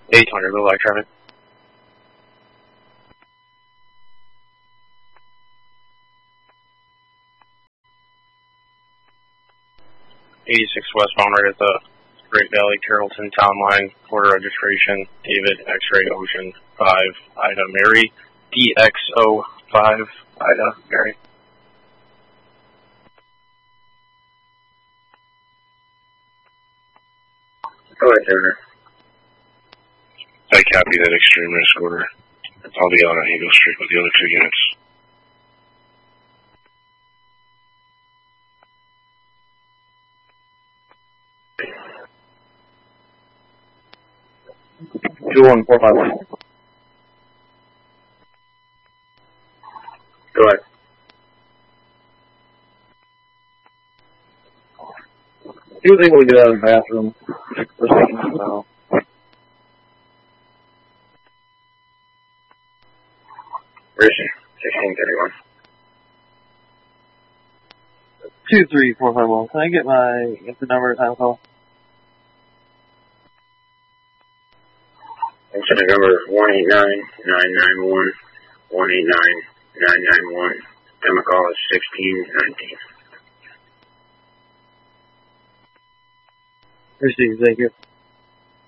800, low light traffic. 86 westbound, right at the Great Valley Carrollton Town Line, order registration, David X-Ray Ocean 5, Ida Mary, DXO5, Ida Mary. Go ahead, Turner. I copy that extreme risk order. I'll be out on Eagle Street with the other 2 units. Go ahead. He was able to get out of the bathroom. Where is she? 1631. 23451. Can I get the number time call? Incident number 189-991, 189-991. Time of call is 1619. Received, thank you.